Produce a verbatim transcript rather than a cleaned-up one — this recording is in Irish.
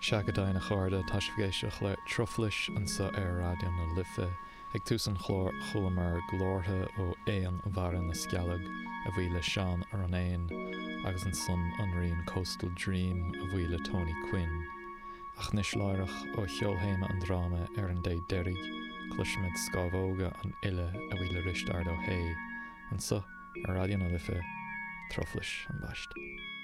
Seagadá na cháda taisfgéiseach le troflis an sa ar radio na lifa ag túsan chlór chulamar glórtha ó éan bharan na scealag a bhí le Sean ar an éin agus an son an rion Coastal Dream a bhí le Tony Quinn. Ach nis láireach ó cheolhéime an dráma ar an dé derig cluisiid scábhóga an ile a bhí le rist ard ó hé an sa ar radio na lifa troflis an baist.